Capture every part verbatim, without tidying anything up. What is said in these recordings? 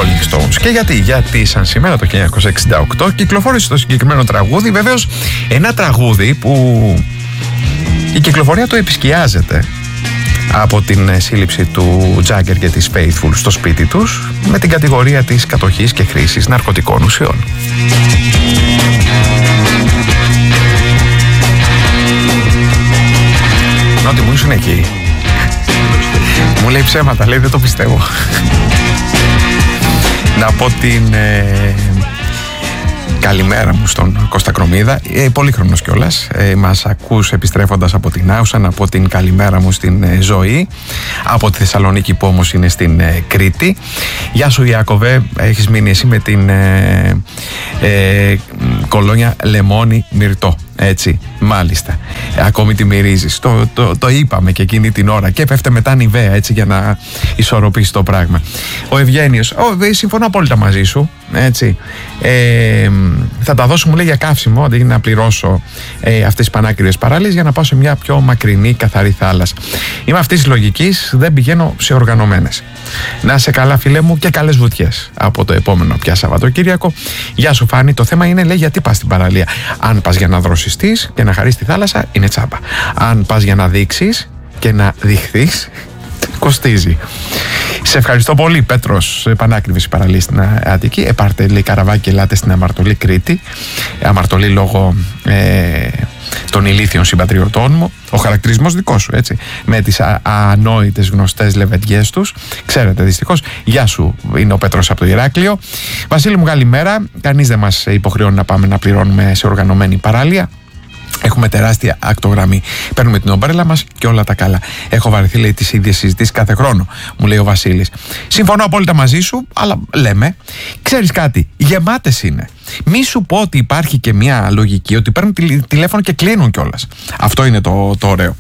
Rolling Stones. Και γιατί, γιατί σαν σήμερα το χίλια εννιακόσια εξήντα οκτώ κυκλοφόρησε το συγκεκριμένο τραγούδι, βεβαίως ένα τραγούδι που η κυκλοφορία του επισκιάζεται από την σύλληψη του Jagger και της Faithful στο σπίτι τους με την κατηγορία της κατοχής και χρήσης ναρκωτικών ουσιών. Νότι μου ήσουν εκεί. Μου λέει ψέματα, λέει, δεν το πιστεύω. Να πω την ε, καλημέρα μου στον Κώστα Κρομίδα, ε, πολύχρονος κιόλας, ε, μας ακούς επιστρέφοντας από την Άουσα. Να πω την καλημέρα μου στην ε, Ζωή από τη Θεσσαλονίκη που όμως είναι στην ε, Κρήτη. Γεια σου Ιάκωβε, έχεις μείνει εσύ με την ε, ε, κολόνια Λεμόνι Μυρτό. Έτσι, μάλιστα. Ακόμη τη μυρίζεις. Το, το, το είπαμε και εκείνη την ώρα. Και πέφτε μετά νιβαία, έτσι, για να ισορροπήσει το πράγμα. Ο Ευγένιος, ο, συμφωνώ απόλυτα μαζί σου. Έτσι. Ε, θα τα δώσω, μου λέει, για καύσιμο, αντί να πληρώσω ε, αυτές τις πανάκριβες παραλίες, για να πάω σε μια πιο μακρινή, καθαρή θάλασσα. Είμαι αυτής της λογικής, δεν πηγαίνω σε οργανωμένες. Να σε καλά, φίλε μου, και καλές βουτιές από το επόμενο πια Σαββατοκύριακο. Γεια σου, Φάνη. Το θέμα είναι, λέει, γιατί πας στην παραλία. Αν πας για να δροσιστείς και να χαρείς τη θάλασσα, είναι τσάμπα. Αν πας για να δείξεις και να δειχθείς, κοστίζει. Σε ευχαριστώ πολύ, Πέτρος. Πανάκριβης η παραλία στην Αττική. Επάρτε, λέει, καραβάκι και ελάτε στην Αμαρτωλή Κρήτη. Αμαρτωλή λόγω ε, των ηλίθιων συμπατριωτών μου. Ο χαρακτηρισμός δικός σου, έτσι. Με τις α, ανόητες γνωστές λεβεντιές τους. Ξέρετε, δυστυχώς. Γεια σου, είναι ο Πέτρος από το Ηράκλειο. Βασίλη μου, καλημέρα. Κανείς δεν μας υποχρεώνει να πάμε να πληρώνουμε σε οργανωμένη παραλία. Έχουμε τεράστια ακτογραμμή. Παίρνουμε την ομπρέλα μας και όλα τα καλά. Έχω βαρεθεί, λέει, τις ίδιες συζητήσεις κάθε χρόνο, μου λέει ο Βασίλης. Συμφωνώ απόλυτα μαζί σου, αλλά λέμε, ξέρεις κάτι, γεμάτες είναι. Μη σου πω ότι υπάρχει και μια λογική ότι παίρνουν τηλέφωνο και κλείνουν κιόλας. Αυτό είναι το, το ωραίο.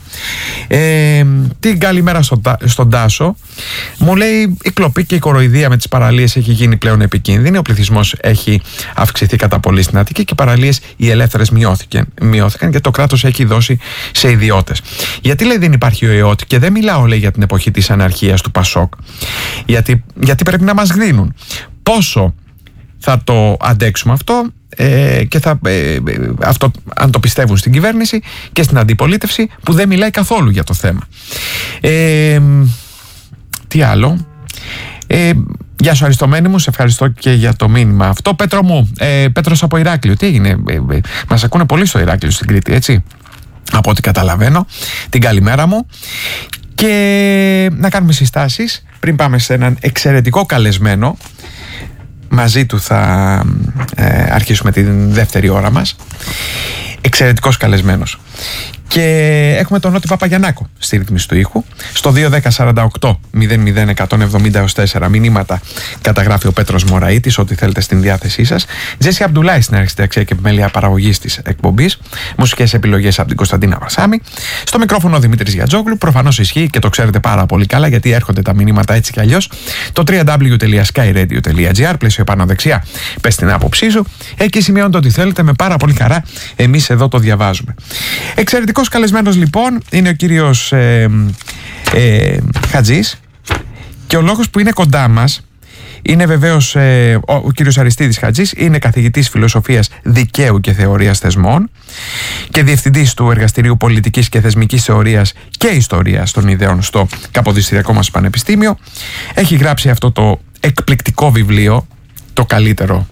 Ε, την καλημέρα στον, στον Τάσο. Μου λέει, η κλοπή και η κοροϊδία με τις παραλίες έχει γίνει πλέον επικίνδυνη. Ο πληθυσμός έχει αυξηθεί κατά πολύ στην Αττική και οι παραλίες οι ελεύθερες μειώθηκαν, μειώθηκαν και το κράτος έχει δώσει σε ιδιώτες. Γιατί, λέει, δεν υπάρχει ο ΕΟΤ, και δεν μιλάω, λέει, για την εποχή της αναρχίας του Πασόκ. Γιατί, γιατί πρέπει να μας γδίνουν. Πόσο θα το αντέξουμε αυτό, ε, και θα, ε, αυτό αν το πιστεύουν στην κυβέρνηση και στην αντιπολίτευση που δεν μιλάει καθόλου για το θέμα. Ε, τι άλλο. Ε, Γεια σου Αριστομένη μου, σε ευχαριστώ και για το μήνυμα αυτό. Πέτρο μου, ε, Πέτρος από Ηράκλειο, τι έγινε, ε, ε, μας ακούνε πολύ στο Ηράκλειο στην Κρήτη, έτσι, από ό,τι καταλαβαίνω. Την καλημέρα μου. Και να κάνουμε συστάσεις πριν πάμε σε έναν εξαιρετικό καλεσμένο. Μαζί του θα ε, αρχίσουμε την δεύτερη ώρα μας. Εξαιρετικός καλεσμένος. Και έχουμε τον Νότι Παπαγιαννάκο στη ρύθμιση του ήχου. Στο δύο ένα μηδέν σαράντα οκτώ μηδέν μηδέν εκατόν εβδομήντα τέσσερα μηνύματα καταγράφει ο Πέτρος Μωραΐτης, ό,τι θέλετε στην διάθεσή σας. Τζέσι Αμπτουλάη στην αρχιτεκτονική και επιμέλεια παραγωγής της εκπομπής. Μουσικές επιλογές από την Κωνσταντίνα Βασάμη. Στο μικρόφωνο ο Δημήτρης Γιατζόγλου. Προφανώς ισχύει και το ξέρετε πάρα πολύ καλά, γιατί έρχονται τα μηνύματα έτσι κι αλλιώς. Το double-u double-u double-u τελεία sky radio τελεία gr, πλαίσιο πάνω δεξιά. Πες την άποψή σου. Εκεί σημειώνετε ό,τι θέλετε, με πάρα πολύ χαρά. Εμείς εδώ το διαβάζουμε. Εξαιρετικός καλεσμένος λοιπόν είναι ο κύριος ε, ε, Χατζής, και ο λόγος που είναι κοντά μας είναι βεβαίως ε, ο, ο κύριος Αριστίδης Χατζής. Είναι καθηγητής φιλοσοφίας δικαίου και θεωρίας θεσμών και διευθυντής του Εργαστηρίου Πολιτικής και Θεσμικής Θεωρίας και Ιστορίας των Ιδεών στο Καποδιστριακό μας Πανεπιστήμιο. Έχει γράψει αυτό το εκπληκτικό βιβλίο, το καλύτερο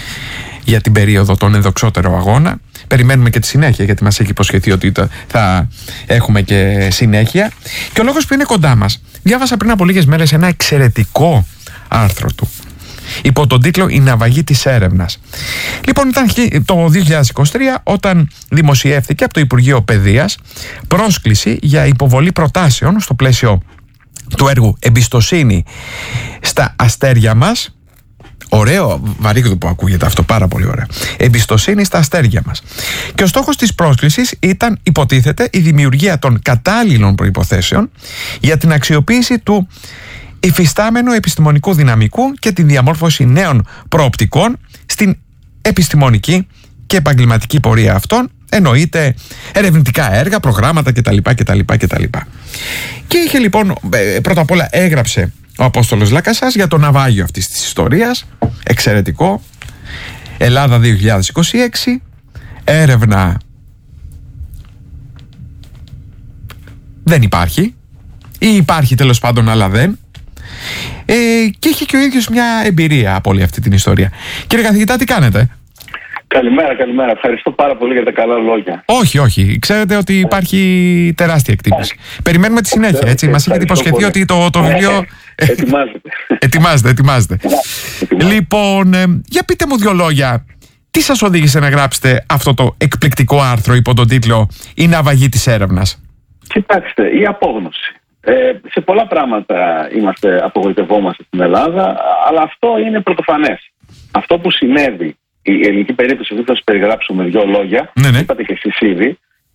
για την περίοδο, τον ενδοξότερο αγώνα. Περιμένουμε και τη συνέχεια, γιατί μας έχει υποσχεθεί ότι θα έχουμε και συνέχεια. Και ο λόγος που είναι κοντά μας, διάβασα πριν από λίγες μέρες ένα εξαιρετικό άρθρο του υπό τον τίτλο «Η ναυαγή της έρευνας». Λοιπόν, ήταν το δύο χιλιάδες είκοσι τρία όταν δημοσιεύθηκε από το Υπουργείο Παιδείας πρόσκληση για υποβολή προτάσεων στο πλαίσιο του έργου «Εμπιστοσύνη στα αστέρια μας». Ωραίο βαρύγδουπο που ακούγεται αυτό, πάρα πολύ ωραία. Εμπιστοσύνη στα αστέρια μας. Και ο στόχος της πρόσκλησης ήταν, υποτίθεται, η δημιουργία των κατάλληλων προϋποθέσεων για την αξιοποίηση του υφιστάμενου επιστημονικού δυναμικού και τη διαμόρφωση νέων προοπτικών στην επιστημονική και επαγγελματική πορεία αυτών, εννοείται ερευνητικά έργα, προγράμματα κτλ. κτλ, κτλ. Και είχε λοιπόν, πρώτα απ' όλα έγραψε ο Απόστολος Λακασάς για το ναυάγιο αυτής της ιστορίας. Εξαιρετικό. Ελλάδα δύο χιλιάδες είκοσι έξι. Έρευνα δεν υπάρχει, ή υπάρχει τέλος πάντων αλλά δεν. ε, Και έχει και ο ίδιος μια εμπειρία από όλη αυτή την ιστορία. Κύριε καθηγητά, τι κάνετε? Καλημέρα, καλημέρα. Ευχαριστώ πάρα πολύ για τα καλά λόγια. Όχι, όχι. Ξέρετε ότι υπάρχει τεράστια εκτίμηση. Περιμένουμε τη συνέχεια, έτσι. Μας έχετε υποσχεθεί πολύ ότι το, το βιβλίο... Ετοιμάζεται. ετοιμάζεται, ετοιμάζεται. Λοιπόν, ε, για πείτε μου δύο λόγια. Τι σας οδήγησε να γράψετε αυτό το εκπληκτικό άρθρο υπό τον τίτλο «Η ναυαγή της έρευνας»? Κοιτάξτε, η απόγνωση. Ε, σε πολλά πράγματα είμαστε απογοητευόμαστε στην Ελλάδα, αλλά αυτό είναι πρωτοφανές. Αυτό που συνέβη, η ελληνική περίπτωση που θα σας περιγράψω με δύο λόγια, ναι, ναι. είπατε και εσείς ήδη,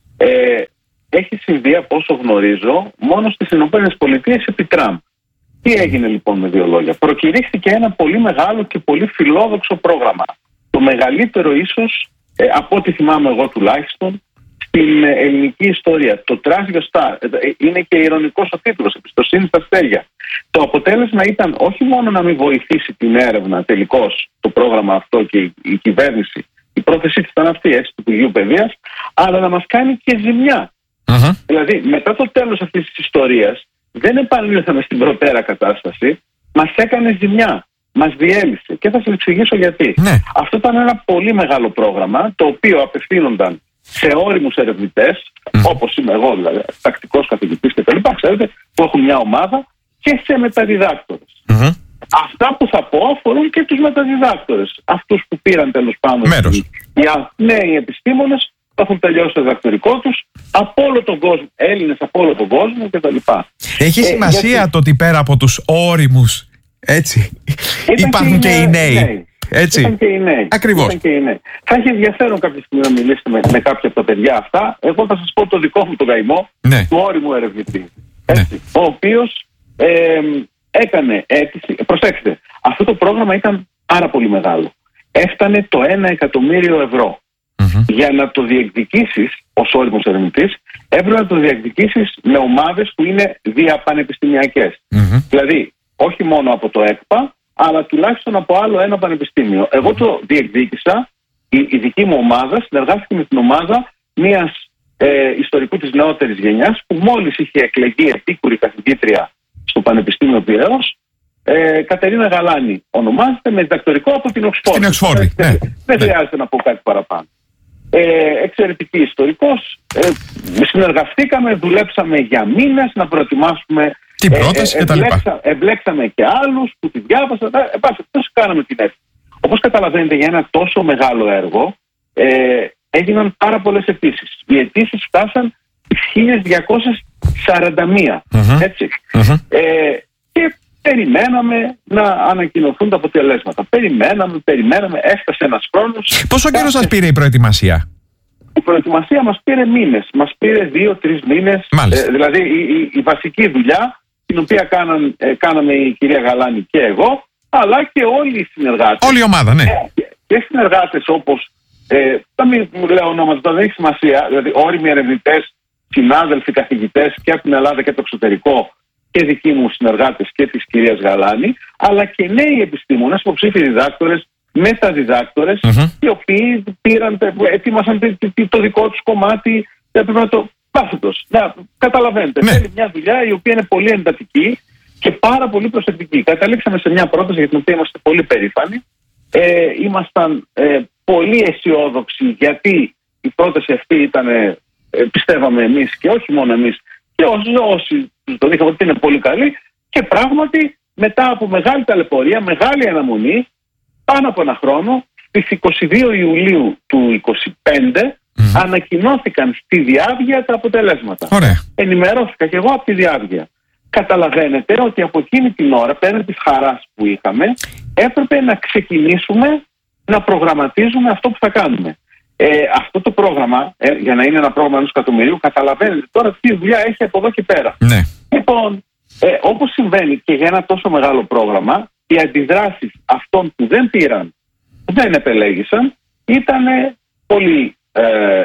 ε, έχει συμβεί από όσο γνωρίζω μόνο στις ΗΠΑ επί Τραμπ. Τι έγινε λοιπόν με δύο λόγια? Προκηρύχθηκε ένα πολύ μεγάλο και πολύ φιλόδοξο πρόγραμμα. Το μεγαλύτερο ίσως, ε, από ό,τι θυμάμαι εγώ τουλάχιστον, στην ελληνική ιστορία. Το Trust Your Star. Είναι και ειρωνικός ο τίτλος, εμπιστοσύνη στα αστέρια. Το αποτέλεσμα ήταν όχι μόνο να μην βοηθήσει την έρευνα τελικώς το πρόγραμμα αυτό και η, η κυβέρνηση, η πρόθεσή της ήταν αυτή, έτσι, του Υπουργείου Παιδείας, αλλά να μας κάνει και ζημιά. Uh-huh. Δηλαδή, μετά το τέλος αυτής της ιστορίας, δεν επανήλθαμε στην προτέρα κατάσταση, μας έκανε ζημιά. Μας διέλυσε. Και θα σας εξηγήσω γιατί. Ναι. Αυτό ήταν ένα πολύ μεγάλο πρόγραμμα, το οποίο απευθύνονταν σε όριμους ερευνητές, mm. όπως είμαι εγώ δηλαδή, τακτικός καθηγητής κτλ., ξέρετε, που έχουν μια ομάδα, και σε μεταδιδάκτορες. Mm-hmm. Αυτά που θα πω αφορούν και τους μεταδιδάκτορες. Αυτούς που πήραν τέλος πάντων οι νέοι επιστήμονες, που έχουν τελειώσει το διδακτορικό τους, από όλο τον κόσμο, Έλληνες από όλο τον κόσμο κτλ. Έχει ε, σημασία γιατί... το ότι πέρα από τους όριμους, έτσι, υπάρχουν και οι νέοι. νέοι. Έτσι. Ήταν και οι νέοι. Ακριβώς. Ήταν και οι νέοι. Θα έχει ενδιαφέρον κάποια στιγμή να μιλήσετε με, με κάποια από τα παιδιά αυτά. Εγώ θα σας πω το δικό μου τον καημό, ναι. του όριμου ερευνητή. Ναι. Ο οποίος ε, έκανε αίτηση. Προσέξτε, αυτό το πρόγραμμα ήταν πάρα πολύ μεγάλο. Έφτανε το ένα εκατομμύριο ευρώ. Mm-hmm. Για να το διεκδικήσεις ως όριμος ερευνητής, έπρεπε να το διεκδικήσεις με ομάδες που είναι διαπανεπιστημιακές. Mm-hmm. Δηλαδή, όχι μόνο από το ΕΚΠΑ, αλλά τουλάχιστον από άλλο ένα πανεπιστήμιο. Εγώ το διεκδίκησα, η, η δική μου ομάδα συνεργάστηκε με την ομάδα μιας ε, ιστορικού της νεότερης γενιάς, που μόλις είχε εκλεγεί επίκουρη καθηγήτρια στο Πανεπιστήμιο Πειραιώς, ε, Κατερίνα Γαλάνη ονομάζεται, με διδακτορικό από την Οξφόρδη. Στην Οξφόρδη, ε, ναι. Δεν ναι. χρειάζεται να πω κάτι παραπάνω. Ε, εξαιρετική ιστορικός, ε, συνεργαστήκαμε, δουλέψαμε για μήνες να προετοιμάσουμε την πρόταση ε, ε, και τα λοιπά. Εμπλέξαμε και άλλους που τη διάβασαν. Ε, πώς κάναμε την αίτηση. Όπως καταλαβαίνετε, για ένα τόσο μεγάλο έργο ε, έγιναν πάρα πολλές αιτήσεις. Οι αιτήσεις φτάσαν στις χίλια διακόσιες σαράντα μία. Mm-hmm. Έτσι. Mm-hmm. Ε, και περιμέναμε να ανακοινωθούν τα αποτελέσματα. Περιμέναμε, περιμέναμε, έφτασε ένας χρόνος. Πόσο καιρό σας πήρε η προετοιμασία? Η προετοιμασία μας πήρε μήνες. Μας πήρε δύο-τρεις μήνες. Ε, δηλαδή η, η, η βασική δουλειά, την οποία κάναν, ε, κάναμε η κυρία Γαλάνη και εγώ, αλλά και όλοι οι συνεργάτες. Όλη η ομάδα, ναι. Ε, και, και συνεργάτες όπως, ε, θα μην μου λέω ονόματα, δεν έχει σημασία, δηλαδή όριμοι ερευνητές, συνάδελφοι, καθηγητές και από την Ελλάδα και από το εξωτερικό, και δικοί μου συνεργάτες και της κυρίας Γαλάνη, αλλά και νέοι επιστήμονες, υποψήφιοι διδάκτορες, μεταδιδάκτορες, mm-hmm. οι οποίοι πήραν, ετοίμασαν το δικό τους κομμάτι, έπρεπε να το πάθητος. Να, καταλαβαίνετε, ναι. Θέλει μια δουλειά η οποία είναι πολύ εντατική και πάρα πολύ προσεκτική. Καταλήξαμε σε μια πρόταση για την οποία είμαστε πολύ περήφανοι. Ε, ήμασταν ε, πολύ αισιόδοξοι, γιατί η πρόταση αυτή ήταν, ε, πιστεύαμε εμείς και όχι μόνο εμείς, και όσοι, όσοι το δείχναμε ότι είναι πολύ καλή, και πράγματι μετά από μεγάλη ταλαιπωρία, μεγάλη αναμονή, πάνω από ένα χρόνο, στις είκοσι δύο Ιουλίου του είκοσι πέντε, mm-hmm. ανακοινώθηκαν στη διάβγεια τα αποτελέσματα. Ωραία. Ενημερώθηκα και εγώ από τη διάβγεια. Καταλαβαίνετε ότι από εκείνη την ώρα, πέραν της χαράς που είχαμε, έπρεπε να ξεκινήσουμε να προγραμματίζουμε αυτό που θα κάνουμε. Ε, αυτό το πρόγραμμα, ε, για να είναι ένα πρόγραμμα ενός εκατομμυρίου, καταλαβαίνετε τώρα τι δουλειά έχει από εδώ και πέρα. Ναι. Λοιπόν, ε, όπως συμβαίνει και για ένα τόσο μεγάλο πρόγραμμα, οι αντιδράσεις αυτών που δεν πήραν, που δεν επελέγησαν, ήταν πολύ ε,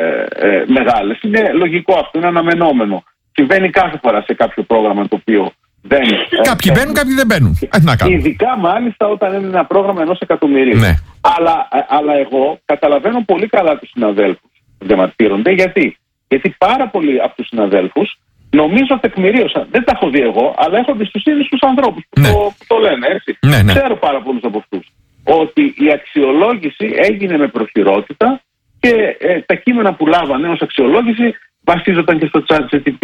ε, μεγάλες. Είναι λογικό αυτό, είναι αναμενόμενο. Συμβαίνει κάθε φορά σε κάποιο πρόγραμμα το οποίο Δεν, κάποιοι ε, μπαίνουν, κάποιοι δεν μπαίνουν. Ε, να κάνουν. Ειδικά μάλιστα όταν είναι ένα πρόγραμμα ενός εκατομμυρίου. Ναι. Αλλά, αλλά εγώ καταλαβαίνω πολύ καλά τους συναδέλφους που διαμαρτύρονται. Γιατί? Γιατί πάρα πολλοί από τους συναδέλφους νομίζω τεκμηρίωσαν. Δεν τα έχω δει εγώ, αλλά έχω εμπιστοσύνη στους ανθρώπους που, ναι. το, που το λένε. Έτσι. Ναι, ναι. Ξέρω πάρα πολλούς από αυτούς. Ότι η αξιολόγηση έγινε με προχειρότητα και ε, τα κείμενα που λάβανε ως αξιολόγηση βασίζονταν και στο ChatGPT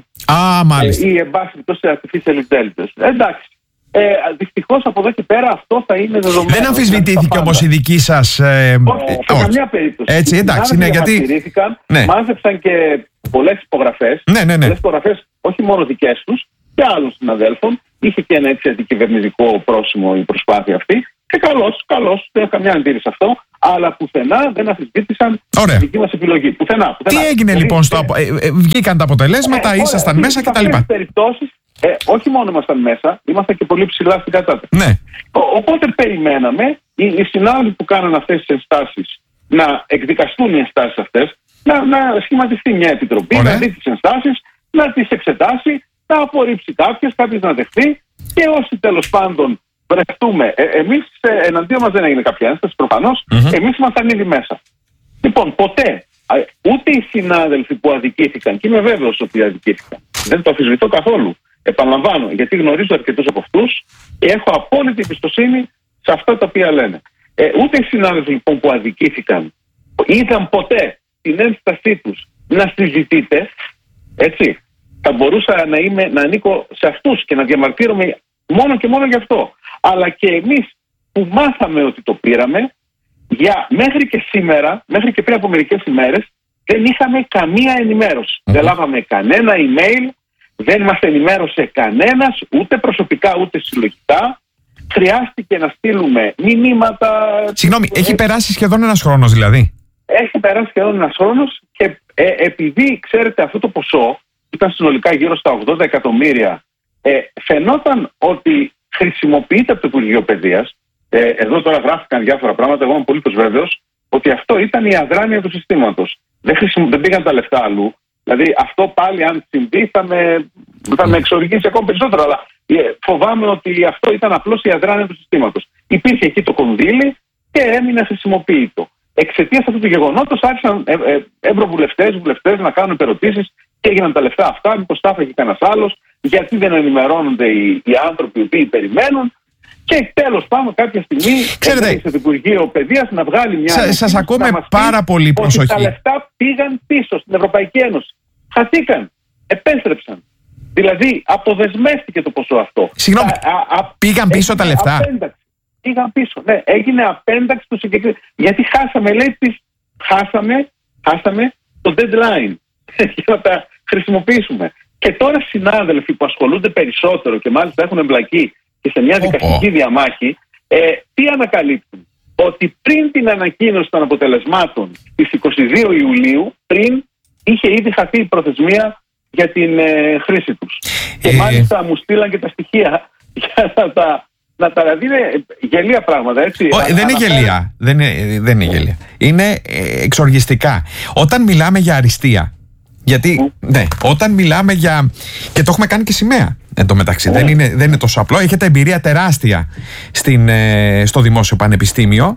ε, ή εν πάση περιπτώσει σε artificial intelligence. Εντάξει. Ε, δυστυχώς από εδώ και πέρα αυτό θα είναι δεδομένο. Δεν αμφισβητήθηκε όμως η δική σας. Ε, όχι, σε όχι. καμιά περίπτωση. Έτσι, εντάξει, ναι, γιατί. Ναι. Μάζεψαν και πολλές υπογραφές. Ναι, ναι, ναι. Πολλές υπογραφές, όχι μόνο δικές τους και άλλων συναδέλφων. Είχε και ένα έτσι αντικυβερνητικό πρόσημο η προσπάθεια αυτή. Και καλώς, καλώς, δεν έχω καμιά αντίρρηση αυτό. Αλλά πουθενά δεν αμφισβήτησαν τη δική μας επιλογή. Πουθενά, πουθενά. Τι έγινε δηλαδή, λοιπόν, στο, ε, ε, βγήκαν τα αποτελέσματα, ε, ήσασταν ωραία, μέσα κτλ. Σε περιπτώσεις, ε, όχι μόνο ήμασταν μέσα, ήμασταν και πολύ ψηλά στην κατάταξη. Ναι. Ο, οπότε περιμέναμε οι, οι συνάδελφοι που κάνουν αυτές τις ενστάσεις να εκδικαστούν οι ενστάσεις αυτές, να, να σχηματιστεί μια επιτροπή, ωραία, να δει τις ενστάσεις, να τις εξετάσει, να απορρίψει κάποιες, κάποιες να δεχτεί και όσοι τέλος πάντων βρεθούμε. Ε, εμείς ε, εναντίον μας δεν έγινε κάποια ένσταση, προφανώς. Mm-hmm. Εμείς ήμασταν ήδη μέσα. Λοιπόν, ποτέ ούτε οι συνάδελφοι που αδικήθηκαν, και είμαι βέβαιος ότι αδικήθηκαν, δεν το αμφισβητώ καθόλου. Επαναλαμβάνω, γιατί γνωρίζω αρκετούς από αυτούς και έχω απόλυτη εμπιστοσύνη σε αυτά τα οποία λένε. Ε, ούτε οι συνάδελφοι λοιπόν που αδικήθηκαν είδαν ποτέ την ένστασή τους να συζητείτε, έτσι. Θα μπορούσα να, είμαι, να ανήκω σε αυτούς και να διαμαρτύρομαι μόνο και μόνο γι' αυτό. Αλλά και εμείς που μάθαμε ότι το πήραμε, για μέχρι και σήμερα, μέχρι και πριν από μερικές ημέρες, δεν είχαμε καμία ενημέρωση. Mm-hmm. Δεν λάβαμε κανένα email, δεν μας ενημέρωσε κανένας, ούτε προσωπικά ούτε συλλογικά. Χρειάστηκε να στείλουμε μηνύματα. Συγγνώμη, έχει ε... περάσει σχεδόν ένας χρόνος δηλαδή. Έχει περάσει σχεδόν ένας χρόνος και ε, επειδή ξέρετε αυτό το ποσό ήταν συνολικά γύρω στα ογδόντα εκατομμύρια, ε, φαινόταν ότι χρησιμοποιείται από το Υπουργείο Παιδείας. Ε, εδώ τώρα γράφηκαν διάφορα πράγματα. Εγώ είμαι απολύτως βέβαιος ότι αυτό ήταν η αδράνεια του συστήματος. Δεν, χρησιμο... δεν πήγαν τα λεφτά αλλού. Δηλαδή αυτό πάλι αν συμβεί θα με, θα με εξοργήσει ακόμα περισσότερο. Αλλά ε, φοβάμαι ότι αυτό ήταν απλώς η αδράνεια του συστήματος. Υπήρχε εκεί το κονδύλι και έμεινε χρησιμοποιητό. Εξαιτίας αυτού του γεγονότος άρχισαν ε, ε, ευρωβουλευτές, βουλευτές να κάνουν ερωτήσεις και έγιναν τα λεφτά αυτά. Μήπως τα έφαγε κανένας άλλος, γιατί δεν ενημερώνονται οι, οι άνθρωποι οι οποίοι περιμένουν. Και τέλος πάντων κάποια στιγμή ξέρετε, στο Υπουργείο Παιδείας να βγάλει μια. Σα, σας ακούμε πάρα πολύ προσοχή. Ότι τα λεφτά πήγαν πίσω στην Ευρωπαϊκή Ένωση. Χαθήκαν. Επέστρεψαν. Δηλαδή αποδεσμεύτηκε το ποσό αυτό. Συγγνώμη, α, α, πήγαν πίσω τα λεφτά. Απένταξη. Πήγαν πίσω. Ναι, έγινε απένταξη του συγκεκριμένου. Γιατί χάσαμε, λέει, τις, χάσαμε, χάσαμε το deadline για να τα χρησιμοποιήσουμε. Και τώρα συνάδελφοι που ασχολούνται περισσότερο και μάλιστα έχουν εμπλακεί και σε μια δικαστική διαμάχη, ε, τι ανακαλύπτουν? Ότι πριν την ανακοίνωση των αποτελεσμάτων στις είκοσι δύο Ιουλίου, πριν είχε ήδη χαθεί η προθεσμία για την ε, χρήση τους. Ε... Και μάλιστα μου στείλαν και τα στοιχεία για να τα... Να τα δηλαδή είναι γελία πράγματα, έτσι. Ο, δεν είναι γελία. Δεν είναι, δεν είναι γελία. Είναι ε, εξοργιστικά. Όταν μιλάμε για αριστεία, γιατί, mm. ναι, όταν μιλάμε για. Και το έχουμε κάνει και σημαία εν τω μεταξύ. Mm. Δεν, είναι, δεν είναι τόσο απλό. Έχετε εμπειρία τεράστια στην, ε, στο Δημόσιο Πανεπιστήμιο.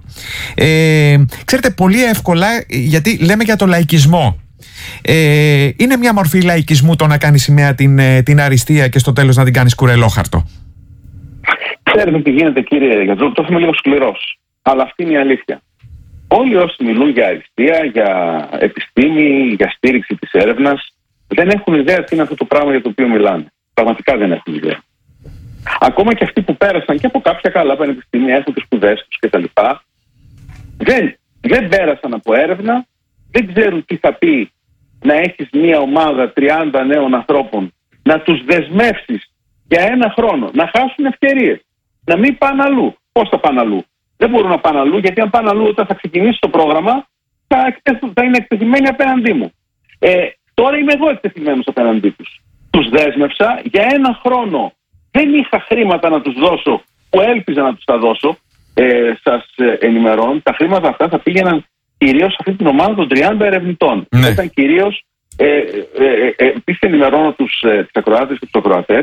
Ε, ξέρετε, πολύ εύκολα, γιατί λέμε για το λαϊκισμό. Ε, είναι μια μορφή λαϊκισμού το να κάνει σημαία την, την αριστεία και στο τέλος να την κάνει κουρελόχαρτο. Ξέρετε τι γίνεται, κύριε Γιατρό, το είμαι λίγο σκληρός. Αλλά αυτή είναι η αλήθεια. Όλοι όσοι μιλούν για αριστεία, για επιστήμη, για στήριξη της έρευνας, δεν έχουν ιδέα τι είναι αυτό το πράγμα για το οποίο μιλάνε. Πραγματικά δεν έχουν ιδέα. Ακόμα και αυτοί που πέρασαν και από κάποια καλά πανεπιστήμια, έχουν τις σπουδές τους κτλ., δεν, δεν πέρασαν από έρευνα, δεν ξέρουν τι θα πει να έχεις μια ομάδα τριάντα νέων ανθρώπων, να τους δεσμεύσεις για ένα χρόνο, να χάσουν ευκαιρίες, να μην πάνε αλλού. Πώς θα πάνε αλλού? Δεν μπορούν να πάνε αλλού, γιατί αν πάνε αλλού όταν θα ξεκινήσει το πρόγραμμα θα, θα είναι εκτεθειμένοι απέναντί μου. Ε, τώρα είμαι εγώ εκτεθειμένος απέναντί τους. Τους δέσμευσα για ένα χρόνο. Δεν είχα χρήματα να τους δώσω που έλπιζα να τους τα δώσω. Ε, σας ενημερώνω, τα χρήματα αυτά θα πήγαιναν κυρίως σε αυτή την ομάδα των τριάντα ερευνητών. Ναι. Ήταν κυρίως, ε, ε, ε, ε, επίσης ενημερώνω τους, ε, τις ακροάτες και τους ακροατές,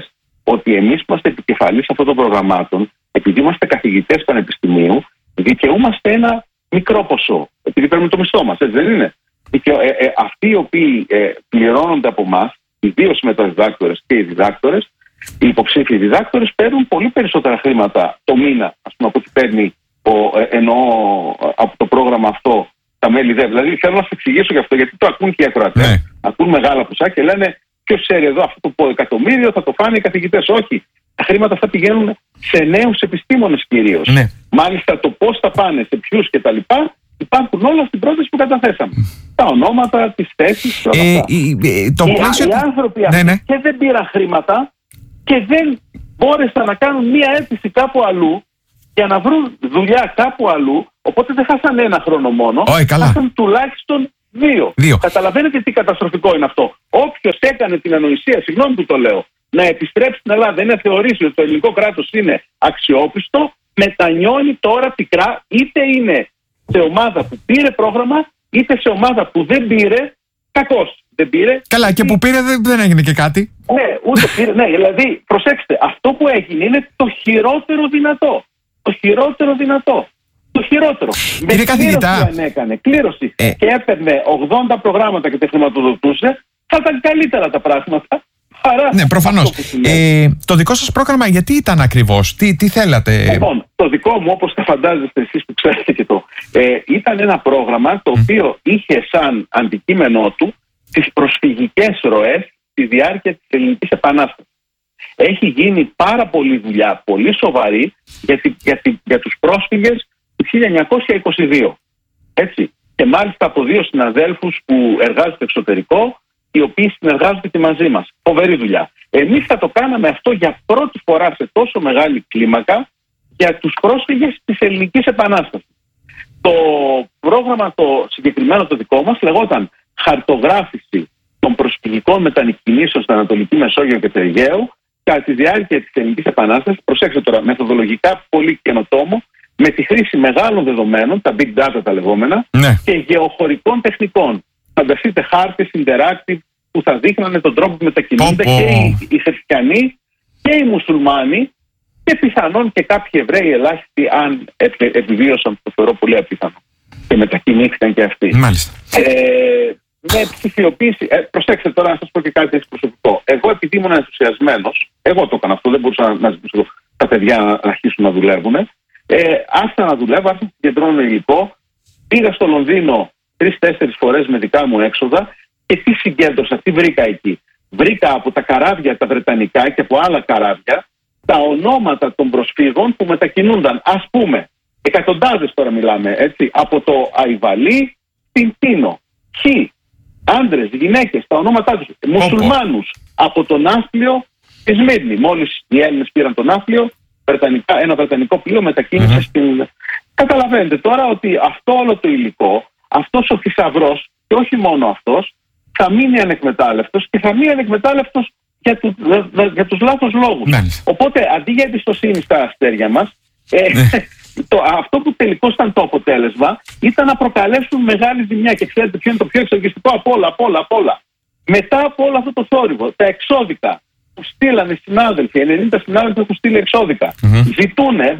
ότι εμείς που είμαστε επικεφαλής αυτών των προγραμμάτων, επειδή είμαστε καθηγητές πανεπιστημίου, δικαιούμαστε ένα μικρό ποσό. Επειδή παίρνουμε το μισθό μας, έτσι δεν είναι? Ε, ε, αυτοί οι οποίοι ε, πληρώνονται από εμάς, ιδίως οι μεταδιδάκτορες και οι διδάκτορες, οι υποψήφιοι διδάκτορες παίρνουν πολύ περισσότερα χρήματα το μήνα, ας πούμε, από ό,τι παίρνει ο, ε, εννοώ, από το πρόγραμμα αυτό τα μέλη ΔΕΒ. Δηλαδή θέλω να σας εξηγήσω γι' αυτό, γιατί το ακούν και οι ακροατές. Ναι. Ακούν μεγάλα ποσά και λένε ποιος ξέρει εδώ αυτό το εκατομμύριο θα το φάνε οι καθηγητές. Όχι. Τα χρήματα αυτά πηγαίνουν σε νέους επιστήμονες κυρίως. Ναι. Μάλιστα το πώς θα πάνε, σε ποιους κτλ. Υπάρχουν όλα στην πρόταση που καταθέσαμε. Τα ονόματα, τις θέσεις, όλα ε, αυτά. Ε, ε, το οι, πλάσιο... οι άνθρωποι αυτοί ναι, ναι. και δεν πήραν χρήματα και δεν μπόρεσαν να κάνουν μία αίτηση κάπου αλλού για να βρουν δουλειά κάπου αλλού, οπότε δεν χάσαν ένα χρόνο μόνο, oh, χάσαν τουλάχιστον δύο. δύο. Καταλαβαίνετε τι καταστροφικό είναι αυτό? Όποιος έκανε την ανοησία, συγγνώμη που το λέω, να επιστρέψει στην Ελλάδα, είναι θεωρήσει ότι το ελληνικό κράτος είναι αξιόπιστο, μετανιώνει τώρα πικρά, είτε είναι σε ομάδα που πήρε πρόγραμμα, είτε σε ομάδα που δεν πήρε, κακώς δεν πήρε. Καλά, και που πήρε δεν, δεν έγινε και κάτι. Ναι, ούτε πήρε. Ναι, δηλαδή, προσέξτε, αυτό που έγινε είναι το χειρότερο δυνατό. Το χειρότερο δυνατό. Το χειρότερο. Κύριε καθηγητά, αν έκανε κλήρωση ε. και έπαιρνε ογδόντα προγράμματα και τα χρηματοδοτούσε, θα ήταν καλύτερα τα πράγματα. Παρά ναι, προφανώς. Ε, το δικό σας πρόγραμμα γιατί ήταν ακριβώς, τι, τι θέλατε? Λοιπόν, το δικό μου, όπως τα φαντάζεστε εσείς που ξέρετε και το, ε, ήταν ένα πρόγραμμα το οποίο είχε σαν αντικείμενό του τις προσφυγικές ροές στη διάρκεια της Ελληνικής Επανάστασης. Έχει γίνει πάρα πολλή δουλειά, πολύ σοβαρή, για, τη, για, τη, για τους πρόσφυγες του χίλια εννιακόσια είκοσι δύο. Έτσι. Και μάλιστα από δύο συναδέλφους που εργάζονται στο εξωτερικό, οι οποίοι συνεργάζονται και μαζί μας. Φοβερή δουλειά. Εμείς θα το κάναμε αυτό για πρώτη φορά σε τόσο μεγάλη κλίμακα για τους πρόσφυγες της Ελληνικής Επανάστασης. Το πρόγραμμα το συγκεκριμένο το δικό μας λεγόταν Χαρτογράφηση των προσφυγικών μετακινήσεων στην Ανατολική Μεσόγειο και το Αιγαίο κατά τη διάρκεια της Ελληνικής Επανάστασης. Προσέξτε τώρα, μεθοδολογικά πολύ καινοτόμο, με τη χρήση μεγάλων δεδομένων, τα big data τα λεγόμενα, ναι. και γεωχωρικών τεχνικών. Φανταστείτε χάρτες interactive που θα δείχνανε τον τρόπο που μετακινούνται και οι, οι χριστιανοί και οι μουσουλμάνοι και πιθανόν και κάποιοι Εβραίοι ελάχιστοι, αν επιβίωσαν, το θεωρώ πολύ απίθανο, και μετακινήθηκαν και αυτοί. Μάλιστα. Ε, με ψηφιοποίηση. Ε, προσέξτε τώρα να σας πω και κάτι έτσι προσωπικό. Εγώ επειδή ήμουν ενθουσιασμένος, εγώ το έκανα αυτό, δεν μπορούσα να ζητήσω τα παιδιά να αρχίσουν να δουλεύουν. Ε, άρχισα να δουλεύω, άρχισα να συγκεντρώνω υλικό. Πήγα στο Λονδίνο τρεις-τέσσερις φορές με δικά μου έξοδα και τι συγκέντρωσα, τι βρήκα εκεί? Βρήκα από τα καράβια τα βρετανικά και από άλλα καράβια τα ονόματα των προσφύγων που μετακινούνταν. Ας πούμε, εκατοντάδες τώρα μιλάμε, έτσι, από το Αϊβαλί στην Τίνο. Χι, άντρες, γυναίκες, τα ονόματά τους. Μουσουλμάνους από τον Ναύπλιο στη Σμύρνη. Μόλις οι Έλληνες πήραν τον Ναύπλιο, βρετανικά, ένα βρετανικό πλοίο μετακίνησε mm-hmm. στην... Καταλαβαίνετε τώρα ότι αυτό όλο το υλικό, αυτός ο θησαυρός, και όχι μόνο αυτός, θα μείνει ανεκμετάλλευτος και θα μείνει ανεκμετάλλευτος για, του, για τους λάθος λόγους. Ναι. Οπότε αντί για εμπιστοσύνη στα αστέρια μας, ε, ναι. το, αυτό που τελικώς ήταν το αποτέλεσμα ήταν να προκαλέσουν μεγάλη ζημιά. Και ξέρετε ποιο είναι το πιο εξοργιστικό από όλα, από όλα, από όλα. Μετά από όλο αυτό το θόρυβο, τα εξώδικα που στείλανε συνάδελφοι, ενενήντα συνάδελφοι που στείλει εξώδικα, mm-hmm. ζητούνε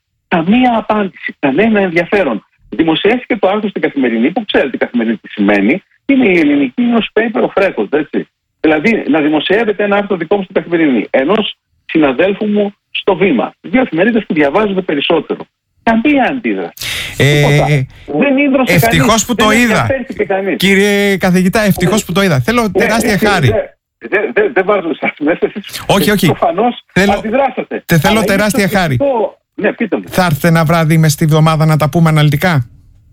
καμία απάντηση, κανένα ενδιαφέρον. Δημοσιεύτηκε το άρθρο στην Καθημερινή, που ξέρετε η Καθημερινή τι σημαίνει, είναι η ελληνική newspaper of record, έτσι. Δηλαδή να δημοσιεύεται ένα άρθρο δικό μου στην Καθημερινή, ενός συναδέλφου μου στο Βήμα. Δύο εφημερίδες που διαβάζονται περισσότερο. Καμία αντίδραση. Ε, δεν ίδρωσε ευτυχώς που το είδα. Κύριε καθηγητά, ευτυχώς που το είδα. Θέλω τεράστια χάρη. Δεν δε, δε βάζω εσάς μέσα. Όχι, όχι. Προφανώς αντιδράσατε. Τε θέλω τεράστια χάρη. Ναι, πείτε μου. Θα έρθετε ένα βράδυ μες στη βδομάδα να τα πούμε αναλυτικά?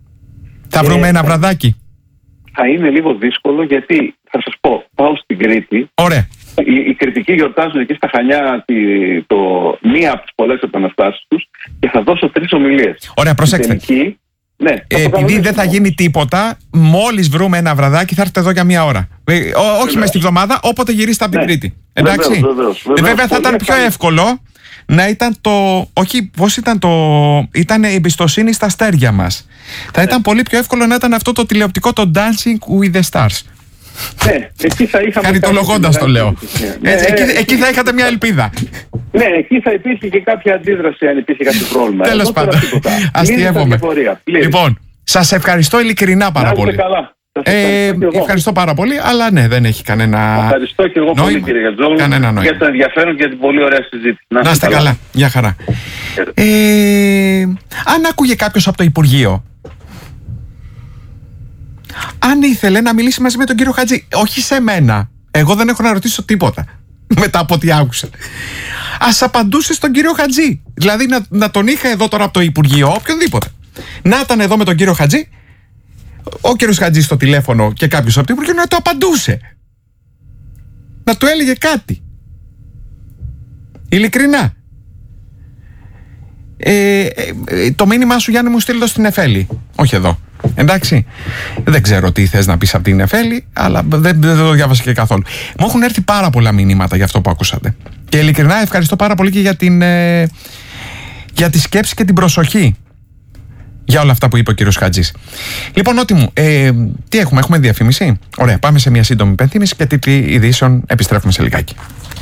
Θα βρούμε ε, ένα βραδάκι? Θα είναι λίγο δύσκολο γιατί θα σας πω, πάω στην Κρήτη. Ωραία. Οι, οι Κρητικοί γιορτάζουν εκεί στα Χανιά τη, το, μία από τις πολλές επαναστάσεις τους και θα δώσω τρεις ομιλίες. Ωραία, προσέξτε. Τελική, ναι, ε, επειδή δεν θα γίνει τίποτα, μόλις βρούμε ένα βραδάκι θα έρθετε εδώ για μία ώρα. Ε, ό, όχι μες στη βδομάδα, όποτε γυρίσετε από την ναι. Κρήτη. Εντάξει. Βεβαίως, βεβαίως, βεβαίως, ε, βέβαια θα ήταν πιο εύκολο να ήταν το. Όχι, πώς ήταν το. Ήταν η εμπιστοσύνη στα αστέρια μας. Θα ήταν πολύ πιο εύκολο να ήταν αυτό το τηλεοπτικό, το Dancing with the Stars. Ναι, εκεί θα είχαμε. Χαριτολογώντας το λέω. Ναι, Έτσι, εκεί, εκεί θα είχατε μια ελπίδα. Ναι, εκεί θα υπήρχε και κάποια αντίδραση αν υπήρχε κάποιο πρόβλημα. Τέλος πάντων. Αστειεύομαι. Λοιπόν, σας ευχαριστώ ειλικρινά πάρα πολύ. Καλά. Ε, ευχαριστώ πάρα πολύ, αλλά ναι, δεν έχει κανένα. Ευχαριστώ και εγώ πολύ, κύριε Γιατζόγλου, για το ενδιαφέρον και την πολύ ωραία συζήτηση. Να, να είστε καλά. καλά. Γεια χαρά. Ε, αν άκουγε κάποιος από το Υπουργείο, αν ήθελε να μιλήσει μαζί με τον κύριο Χατζή, όχι σε μένα, εγώ δεν έχω να ρωτήσω τίποτα μετά από ό,τι άκουσα, ας απαντούσε στον κύριο Χατζή. Δηλαδή να, να τον είχα εδώ τώρα από το Υπουργείο, οποιονδήποτε, να ήταν εδώ με τον κύριο Χατζή, ο κύριος Χατζής στο τηλέφωνο και κάποιος από το Υπουργείο να το απαντούσε, να του έλεγε κάτι ειλικρινά. ε, ε, Το μήνυμά σου, Γιάννη μου, στείλ το στην Εφέλη, όχι εδώ. Εντάξει, δεν ξέρω τι θες να πεις από την Εφέλη, αλλά δεν, δεν το διάβασα και καθόλου. Μου έχουν έρθει πάρα πολλά μηνύματα για αυτό που ακούσατε. Και ειλικρινά ευχαριστώ πάρα πολύ και για, την, ε, για τη σκέψη και την προσοχή για όλα αυτά που είπε ο κύριος Χατζής. Λοιπόν, ό,τι μου, ε, τι έχουμε, έχουμε διαφήμιση. Ωραία, πάμε σε μια σύντομη υπενθύμηση και τίτλοι ειδήσεων, επιστρέφουμε σε λιγάκι.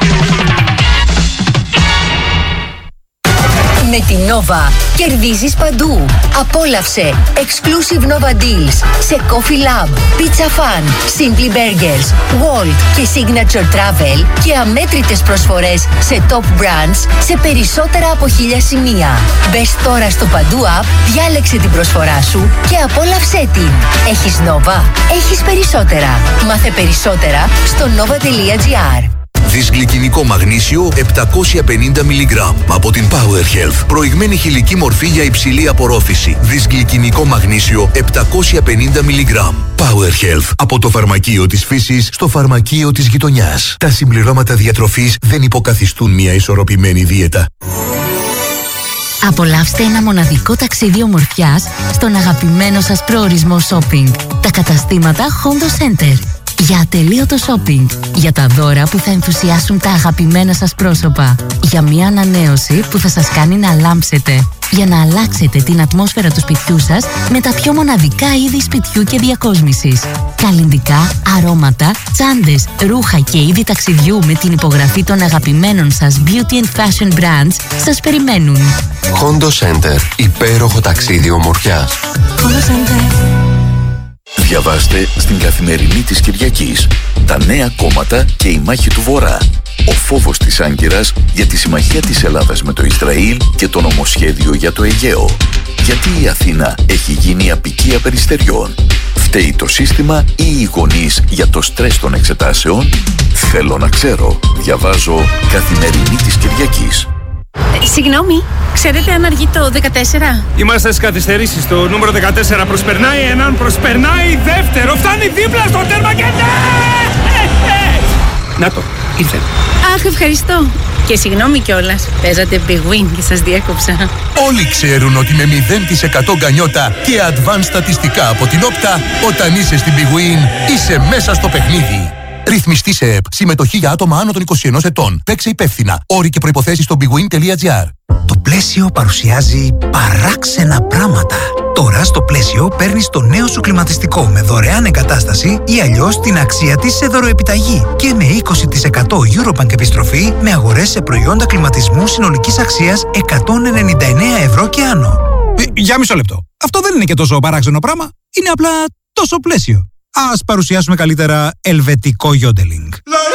Με την Nova κερδίζεις παντού. Απόλαυσε exclusive Nova deals σε Coffee Lab, Pizza Fan, Simply Burgers, Walt και Signature Travel και αμέτρητες προσφορές σε top brands σε περισσότερα από χίλια σημεία. Μπες τώρα στο Παντού App, διάλεξε την προσφορά σου και απόλαυσέ την. Έχεις Nova, έχεις περισσότερα. Μάθε περισσότερα στο nova τελεία gr. Δυσγλυκινικό μαγνήσιο επτακόσια πενήντα μιλιγκράμμ από την Power Health. Προηγμένη χηλική μορφή για υψηλή απορρόφηση. Δυσγλυκινικό μαγνήσιο επτακόσια πενήντα μιλιγκράμμ. Power Health. Από το φαρμακείο της φύσης στο φαρμακείο της γειτονιάς. Τα συμπληρώματα διατροφής δεν υποκαθιστούν μια ισορροπημένη δίαιτα. Απολαύστε ένα μοναδικό ταξίδι ομορφιάς στον αγαπημένο σας προορισμό shopping. Τα καταστήματα Hondo Center. Για ατελείωτο shopping, για τα δώρα που θα ενθουσιάσουν τα αγαπημένα σας πρόσωπα, για μια ανανέωση που θα σας κάνει να λάμψετε, για να αλλάξετε την ατμόσφαιρα του σπιτιού σας με τα πιο μοναδικά είδη σπιτιού και διακόσμησης. Καλλυντικά, αρώματα, τσάντες, ρούχα και είδη ταξιδιού με την υπογραφή των αγαπημένων σας beauty and fashion brands σας περιμένουν. Hondo Center. Υπέροχο ταξίδι ομορφιάς. Hondo Center. Διαβάστε στην Καθημερινή της Κυριακής τα νέα κόμματα και η μάχη του Βορρά. Ο φόβος της Άγκυρας για τη συμμαχία της Ελλάδας με το Ισραήλ και το νομοσχέδιο για το Αιγαίο. Γιατί η Αθήνα έχει γίνει απικία περιστεριών. Φταίει το σύστημα ή οι γονείς για το στρες των εξετάσεων. Θέλω να ξέρω. Διαβάζω Καθημερινή της Κυριακής. Ε, συγγνώμη, ξέρετε αν αργεί το δεκατέσσερα? Είμαστε στις καθυστερήσεις. Το νούμερο δεκατέσσερα προσπερνάει έναν, προσπερνάει δεύτερο. Φτάνει δίπλα στο τέρμα και ναι! Να το, ήρθε. Αχ, ευχαριστώ. Και συγγνώμη κιόλας, παίζατε Big Win και σας διέκοψα. Όλοι ξέρουν ότι με μηδέν τοις εκατό γκανιότα και advanced στατιστικά από την Όπτα, όταν είσαι στην Big Win, είσαι μέσα στο παιχνίδι. Ρυθμιστή σε ΕΠ. Συμμετοχή για άτομα άνω των είκοσι ενός ετών. Παίξε υπεύθυνα. Όροι και προϋποθέσεις στο bigwin τελεία gr. Το Πλαίσιο παρουσιάζει παράξενα πράγματα. Τώρα στο Πλαίσιο παίρνεις το νέο σου κλιματιστικό με δωρεάν εγκατάσταση ή αλλιώς την αξία της σε δωροεπιταγή και με είκοσι τοις εκατό Eurobank επιστροφή με αγορές σε προϊόντα κλιματισμού συνολικής αξίας εκατόν ενενήντα εννέα ευρώ και άνω. Ε, για μισό λεπτό. Αυτό δεν είναι και τόσο παράξενο πράγμα. Είναι απλά τόσο Πλαίσιο. Ας παρουσιάσουμε καλύτερα ελβετικό γιόντελινγκ.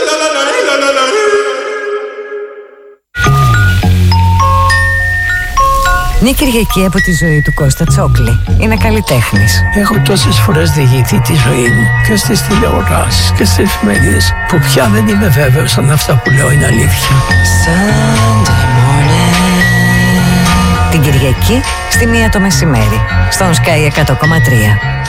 Μια Κυριακή από τη ζωή του Κώστα Τσόκλη. Είναι καλλιτέχνης. Έχω τόσες φορές διηγηθεί τη ζωή μου και στις τηλεοράσεις και στις εφημερίδες που πια δεν είμαι βέβαιος αν αυτά που λέω είναι αλήθεια. Την Κυριακή στη μία το μεσημέρι στον Sky εκατό κόμμα τρία.